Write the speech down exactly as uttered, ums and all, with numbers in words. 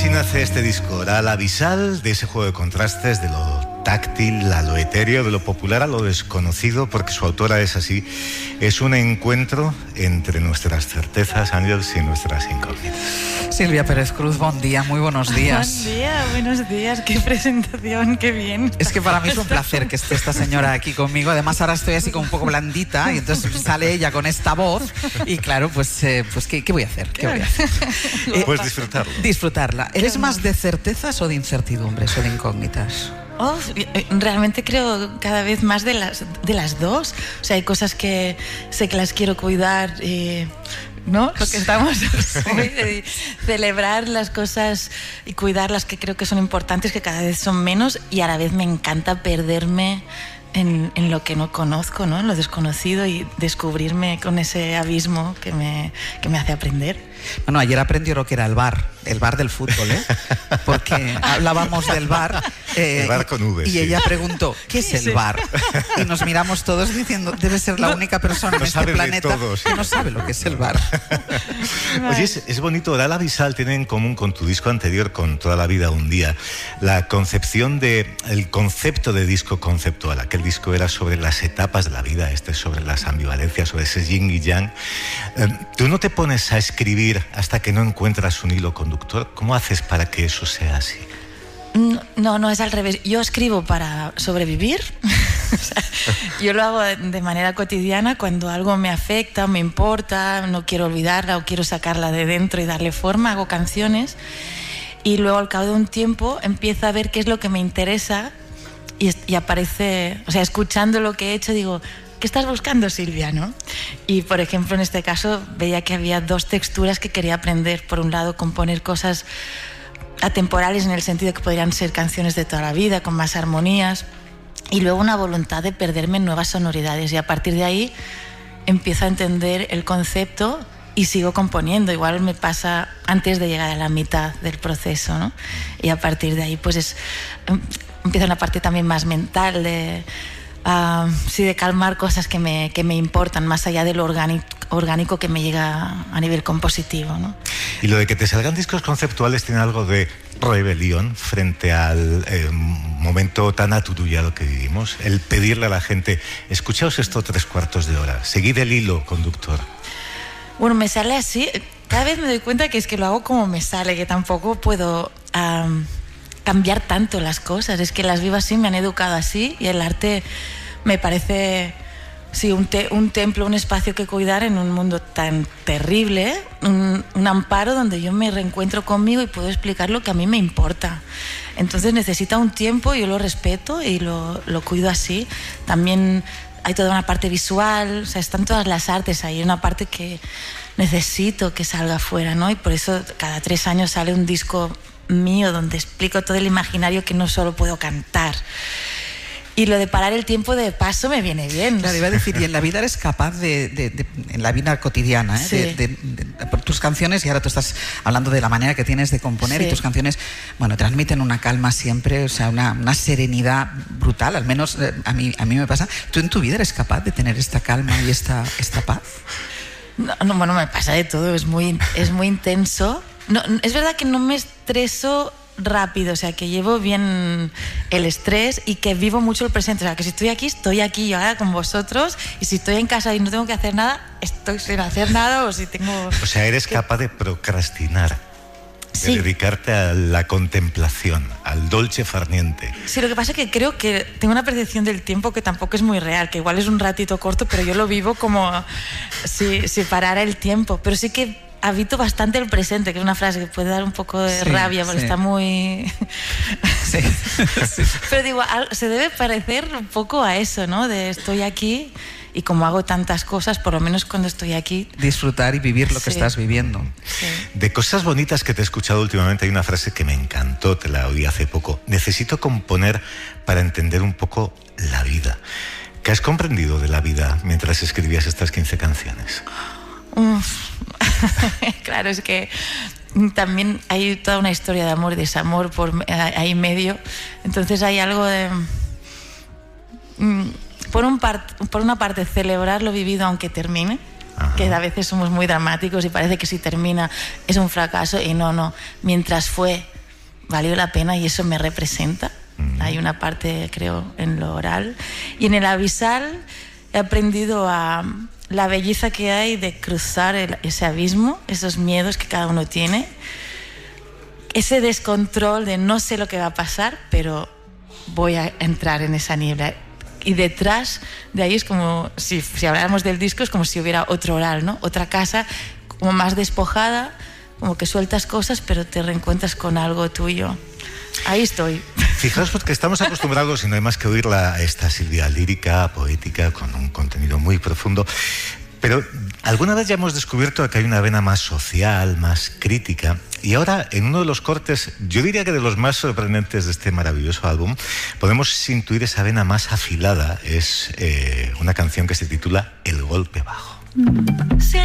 así nace este disco, Oral Abisal, de ese juego de contrastes, de lo táctil a lo etéreo, de lo popular a lo desconocido, porque su autora es así. Es un encuentro entre nuestras certezas, Àngels, y nuestras incógnitas. Silvia Pérez Cruz, buen día, muy buenos días. Buen día, buenos días, qué presentación, qué bien. Es que para mí es un placer que esté esta señora aquí conmigo. Además ahora estoy así como un poco blandita y entonces sale ella con esta voz y claro, pues, eh, pues ¿qué, ¿qué voy a hacer? ¿Qué voy a hacer? Eh, pues disfrutarlo. Disfrutarla. ¿Eres más de certezas o de incertidumbres o de incógnitas? Oh, realmente creo cada vez más de las, de las dos. O sea, hay cosas que sé que las quiero cuidar, eh, ¿no? Lo que estamos hoy, de celebrar las cosas y cuidar las que creo que son importantes, que cada vez son menos, y a la vez me encanta perderme en, en lo que no conozco, ¿no? En lo desconocido, y descubrirme con ese abismo que me, que me hace aprender. Bueno, ayer aprendió lo que era el bar, el bar del fútbol, ¿eh? Porque hablábamos del bar. Eh, el bar con V. Y sí. ella preguntó, ¿qué es el bar? Y nos miramos todos diciendo, debe ser la única persona no en este planeta todo, sí. que no sabe lo que es el bar. Oye, es, es bonito. Oral Abisal tiene en común con tu disco anterior, con Toda la vida un día, la concepción de, el concepto de disco conceptual. Aquel disco era sobre las etapas de la vida, este es sobre las ambivalencias, sobre ese yin y yang. Eh, ¿Tú no te pones a escribir hasta que no encuentras un hilo conductor? ¿Cómo haces para que eso sea así? No, no, es al revés. Yo escribo para sobrevivir. O sea, yo lo hago de manera cotidiana cuando algo me afecta, me importa, no quiero olvidarla o quiero sacarla de dentro y darle forma, hago canciones. Y luego al cabo de un tiempo empiezo a ver qué es lo que me interesa y, y aparece, o sea, escuchando lo que he hecho digo, ¿qué estás buscando, Silvia? ¿No? Y, por ejemplo, en este caso veía que había dos texturas que quería aprender. Por un lado, componer cosas atemporales en el sentido que podrían ser canciones de toda la vida, con más armonías, y luego una voluntad de perderme en nuevas sonoridades. Y a partir de ahí empiezo a entender el concepto y sigo componiendo. Igual me pasa antes de llegar a la mitad del proceso, ¿no? Y a partir de ahí, pues es, empieza una parte también más mental de... Uh, sí, de calmar cosas que me, que me importan, más allá de lo orgánico, orgánico que me llega a nivel compositivo, ¿no? Y lo de que te salgan discos conceptuales tiene algo de rebelión frente al eh, momento tan aturullado que vivimos. El pedirle a la gente, escuchaos esto tres cuartos de hora, seguid el hilo conductor. Bueno, me sale así. Cada vez me doy cuenta que es que lo hago como me sale, que tampoco puedo... Um, cambiar tanto las cosas, es que las vivo así, me han educado así, y el arte me parece sí, un, te, un templo, un espacio que cuidar en un mundo tan terrible, un, un amparo donde yo me reencuentro conmigo y puedo explicar lo que a mí me importa. Entonces necesita un tiempo, yo lo respeto y lo, lo cuido así. También hay toda una parte visual, o sea, están todas las artes ahí, una parte que necesito que salga afuera, ¿no? Y por eso cada tres años sale un disco mío donde explico todo el imaginario que no solo puedo cantar. Y lo de parar el tiempo de paso me viene bien. Claro, iba a decir, y en la vida eres capaz de, de, de en la vida cotidiana, ¿eh? Sí. de, de, de, de, por tus canciones, y ahora tú estás hablando de la manera que tienes de componer, sí. Y tus canciones, bueno, transmiten una calma siempre, o sea, una, una serenidad brutal, al menos eh, a mí, a mí me pasa. ¿Tú en tu vida eres capaz de tener esta calma y esta, esta paz? No, no, bueno, me pasa de todo, es muy, es muy intenso. No, es verdad que no me estreso rápido, o sea, que llevo bien el estrés y que vivo mucho el presente. O sea, que si estoy aquí, estoy aquí yo ahora con vosotros, y si estoy en casa y no tengo que hacer nada, estoy sin hacer nada, o si tengo... O sea, eres que... capaz de procrastinar, de sí. dedicarte a la contemplación, al dolce far niente. Sí, lo que pasa es que creo que tengo una percepción del tiempo que tampoco es muy real, que igual es un ratito corto, pero yo lo vivo como si, si parara el tiempo. Pero sí que habito bastante el presente, que es una frase que puede dar un poco de sí, rabia porque sí. Está muy... sí. Sí. Pero digo, se debe parecer un poco a eso, ¿no? De estoy aquí y como hago tantas cosas, por lo menos cuando estoy aquí... disfrutar y vivir lo sí. que estás viviendo. Sí. De cosas bonitas que te he escuchado últimamente hay una frase que me encantó, te la oí hace poco. Necesito componer para entender un poco la vida. ¿Qué has comprendido de la vida mientras escribías estas quince canciones? Uf. Claro, es que también hay toda una historia de amor y desamor por ahí medio. Entonces hay algo de... Por, un part, por una parte, celebrar lo vivido aunque termine, Ajá. Que a veces somos muy dramáticos y parece que si termina es un fracaso, y no, no. Mientras fue, valió la pena y eso me representa. Uh-huh. Hay una parte, creo, en lo oral. Y en el abisal he aprendido a la belleza que hay de cruzar el, ese abismo, esos miedos que cada uno tiene, ese descontrol de no sé lo que va a pasar, pero voy a entrar en esa niebla. Y detrás de ahí es como, si, si habláramos del disco, es como si hubiera otro oral, ¿no? Otra casa como más despojada, como que sueltas cosas, pero te reencuentras con algo tuyo. Ahí estoy. Fijaos, porque estamos acostumbrados, y no hay más que oírla, a esta Silvia lírica, poética, con un contenido muy profundo. Pero alguna vez ya hemos descubierto que hay una vena más social, más crítica. Y ahora, en uno de los cortes, yo diría que de los más sorprendentes de este maravilloso álbum, podemos intuir esa vena más afilada. Es eh, una canción que se titula El golpe bajo.